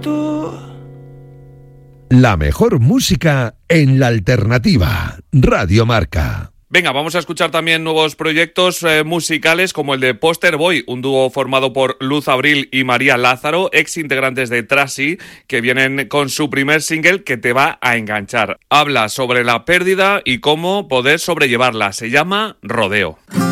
tú. La mejor música en la alternativa. Radio Marca. Venga, vamos a escuchar también nuevos proyectos musicales como el de Poster Boy, un dúo formado por Luz Abril y María Lázaro, ex integrantes de Trasy, que vienen con su primer single que te va a enganchar. Habla sobre la pérdida y cómo poder sobrellevarla. Se llama Rodeo.